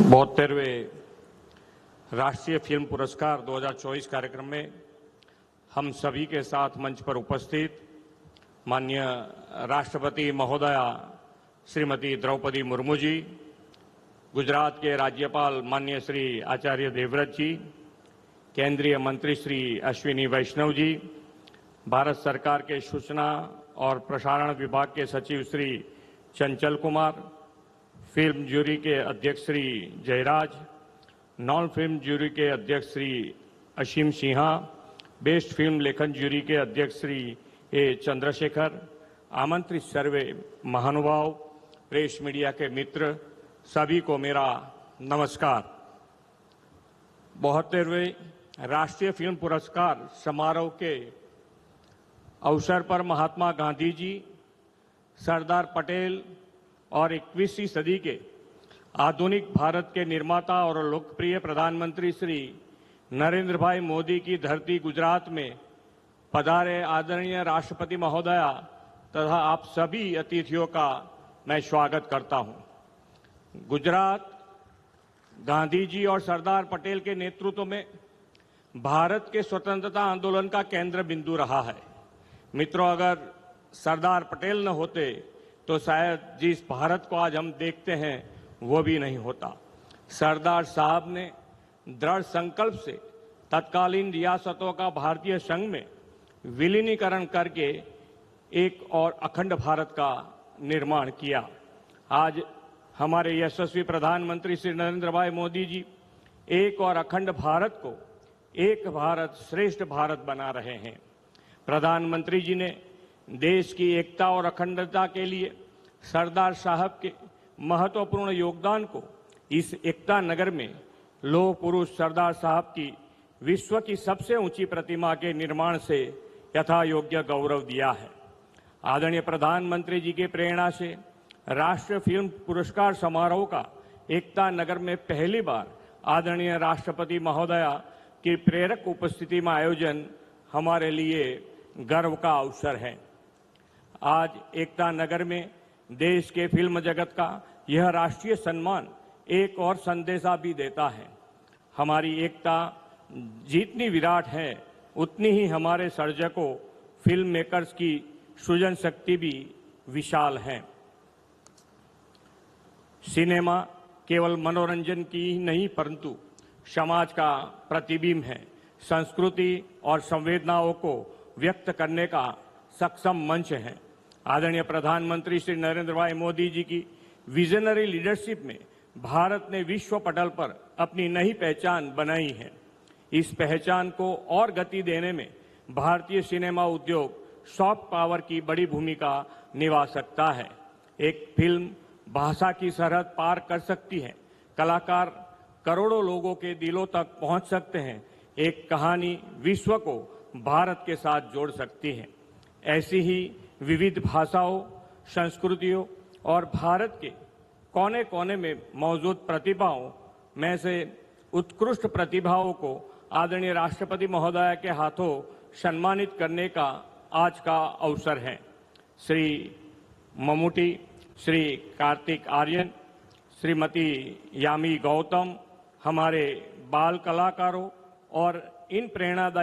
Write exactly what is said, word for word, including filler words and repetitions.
बहत्तरवें राष्ट्रीय फिल्म पुरस्कार दो हज़ार चौबीस कार्यक्रम में हम सभी के साथ मंच पर उपस्थित माननीय राष्ट्रपति महोदया श्रीमती द्रौपदी मुर्मू जी, गुजरात के राज्यपाल माननीय श्री आचार्य देवव्रत जी, केंद्रीय मंत्री श्री अश्विनी वैष्णव जी, भारत सरकार के सूचना और प्रसारण विभाग के सचिव श्री चंचल कुमार, फिल्म जूरी के अध्यक्ष Shri Jayraj, non film jury के अध्यक्ष श्री असीम सिन्हा, बेस्ट फिल्म लेखन जूरी के अध्यक्ष श्री ए चंद्रशेखर, आमंत्रित सर्वे महानुभाव, प्रेस मीडिया के मित्र, सभी को मेरा नमस्कार। बहत्तरवें राष्ट्रीय फिल्म पुरस्कार समारोह के अवसर पर महात्मा गांधी जी, सरदार पटेल और इक्कीसवीं सदी के आधुनिक भारत के निर्माता और लोकप्रिय प्रधानमंत्री श्री नरेंद्र भाई मोदी की धरती गुजरात में पधारे आदरणीय राष्ट्रपति महोदया तथा आप सभी अतिथियों का मैं स्वागत करता हूं। गुजरात गांधी जी और सरदार पटेल के नेतृत्व में भारत के स्वतंत्रता आंदोलन का केंद्र बिंदु रहा है। मित्रों, अगर सरदार पटेल न होते तो शायद जिस भारत को आज हम देखते हैं वो भी नहीं होता। सरदार साहब ने दृढ़ संकल्प से तत्कालीन रियासतों का भारतीय संघ में विलीनीकरण करके एक और अखंड भारत का निर्माण किया। आज हमारे यशस्वी प्रधानमंत्री श्री नरेंद्र भाई मोदी जी एक और अखंड भारत को एक भारत श्रेष्ठ भारत बना रहे हैं। प्रधानमंत्री जी ने देश की एकता और अखंडता के लिए सरदार साहब के महत्वपूर्ण योगदान को इस एकता नगर में लौह पुरुष सरदार साहब की विश्व की सबसे ऊंची प्रतिमा के निर्माण से यथा योग्य गौरव दिया है। आदरणीय प्रधानमंत्री जी की प्रेरणा से राष्ट्रीय फिल्म पुरस्कार समारोह का एकता नगर में पहली बार आदरणीय राष्ट्रपति महोदया की प्रेरक उपस्थिति में आयोजन हमारे लिए गर्व का अवसर है। आज एकता नगर में देश के फिल्म जगत का यह राष्ट्रीय सम्मान एक और संदेशा भी देता है। हमारी एकता जितनी विराट है उतनी ही हमारे सर्जकों फिल्म मेकर्स की सृजन शक्ति भी विशाल है। सिनेमा केवल मनोरंजन की ही नहीं परंतु समाज का प्रतिबिंब है, संस्कृति और संवेदनाओं को व्यक्त करने का सक्षम मंच है। आदरणीय प्रधानमंत्री श्री नरेंद्र भाई मोदी जी की विजनरी लीडरशिप में भारत ने विश्व पटल पर अपनी नई पहचान बनाई है। इस पहचान को और गति देने में भारतीय सिनेमा उद्योग सॉफ्ट पावर की बड़ी भूमिका निभा सकता है। एक फिल्म भाषा की सरहद पार कर सकती है, कलाकार करोड़ों लोगों के दिलों तक पहुंच सकते हैं, एक कहानी विश्व को भारत के साथ जोड़ सकती है। ऐसी ही विविध भाषाओं, संस्कृतियों और भारत के कोने कोने में मौजूद प्रतिभाओं में से उत्कृष्ट प्रतिभाओं को आदरणीय राष्ट्रपति महोदया के हाथों सम्मानित करने का आज का अवसर है। श्री ममूटी, श्री कार्तिक आर्यन, श्रीमती यामी गौतम हमारे बाल कलाकारों और इन प्रेरणादायी